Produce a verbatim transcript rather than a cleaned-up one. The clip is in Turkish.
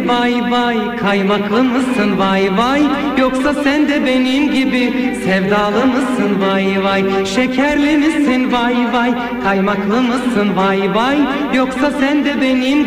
vay vay, kaymaklı mısın vay vay, yoksa sen de benim gibi sevdalı mısın vay vay, şekerli misin vay vay, kaymaklı mısın vay vay, yoksa sen de benim